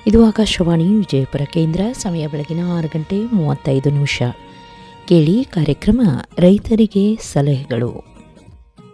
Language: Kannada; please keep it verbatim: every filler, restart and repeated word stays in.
ಇದು ಆಕಾಶವಾಣಿ ವಿಜಯಪುರ ಕೇಂದ್ರ. ಸಮಯ ಬೆಳಗಿನ ಆರು ಗಂಟೆ ಮೂವತ್ತೈದು ನಿಮಿಷ. ಕೇಳಿ ಕಾರ್ಯಕ್ರಮ ರೈತರಿಗೆ ಸಲಹೆಗಳು.